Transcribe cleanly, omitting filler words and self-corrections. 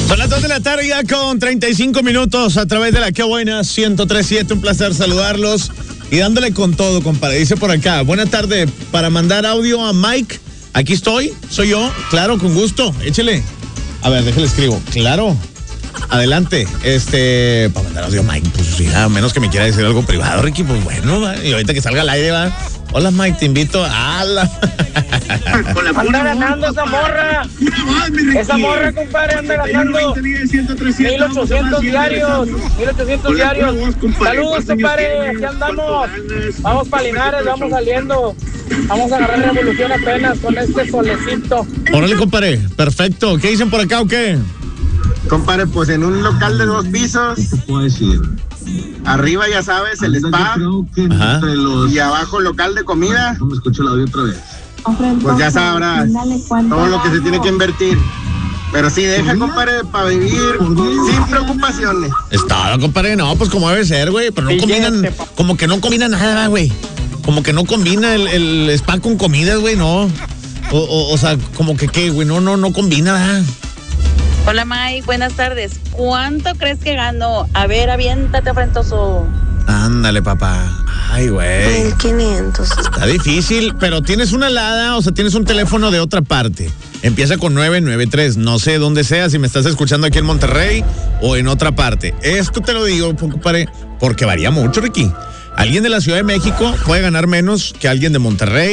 Son las 2 de la tarde ya con 35 minutos a través de la Qué Buena 103.7. Un placer saludarlos y dándole con todo, compadre. Dice por acá, buena tarde, para mandar audio a Mike. Aquí estoy, soy yo, claro, con gusto, échele. A ver, déjale escribo, claro. Adelante, para mandar audio a Mike, pues sí, a menos que me quiera decir algo privado, Ricky, pues bueno, va. Y ahorita que salga al aire, va. Hola, Mike, te invito a la... Anda ganando esa morra. Esa morra, compadre, anda ganando 1,800 diarios. 1,800 diarios. Saludos, compadre, aquí andamos. Vamos para Linares, vamos saliendo. Vamos a agarrar revolución apenas con este solecito. Órale, compadre, perfecto. ¿Qué dicen por acá o qué? Compadre, pues en un local de 2 pisos. ¿Qué te puedo decir? Arriba, ya sabes, el spa. Y abajo, local de comida. No me escucho el audio otra vez. Pues ya sabrás todo lo que se tiene que invertir. Pero sí, deja, compadre, para vivir sin preocupaciones. Está, compadre, no, pues como debe ser, güey. Pero no combinan, como que no combina nada, güey. Como que no combina el spa con comidas, güey, no. O sea, como que qué, güey, no combina, ¿verdad? Hola, Mike, buenas tardes. ¿Cuánto crees que gano? A ver, aviéntate, afrentoso. Ándale, papá. Ay, güey. 1,500. Está difícil, pero tienes una alada, o sea, tienes un teléfono de otra parte. Empieza con 993. No sé dónde sea, si me estás escuchando aquí en Monterrey o en otra parte. Esto te lo digo, compadre, porque varía mucho, Ricky. Alguien de la Ciudad de México puede ganar menos que alguien de Monterrey.